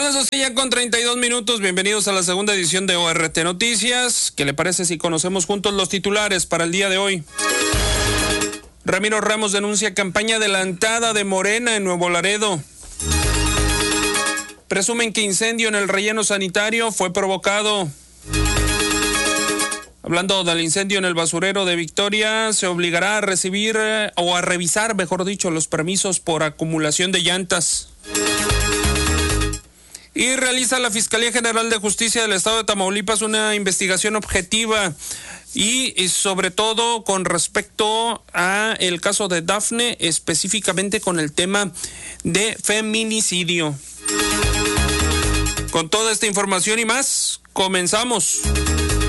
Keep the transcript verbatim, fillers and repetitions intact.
Son las doce ya con treinta y dos minutos. Bienvenidos a la segunda edición de O R T Noticias. ¿Qué le parece si conocemos juntos los titulares para el día de hoy? Ramiro Ramos denuncia campaña adelantada de Morena en Nuevo Laredo. Presumen que incendio en el relleno sanitario fue provocado. Hablando del incendio en el basurero de Victoria, se obligará a recibir eh, o a revisar, mejor dicho, los permisos por acumulación de llantas. Y realiza la Fiscalía General de Justicia del Estado de Tamaulipas una investigación objetiva y, y sobre todo con respecto a el caso de Dafne, específicamente con el tema de feminicidio. Con toda esta información y más, comenzamos.